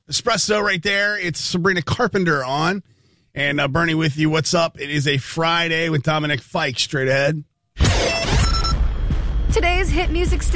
Espresso right there. It's Sabrina Carpenter on. And Bernie with you. What's up? It is a Friday with Dominic Fike straight ahead. Today's hit music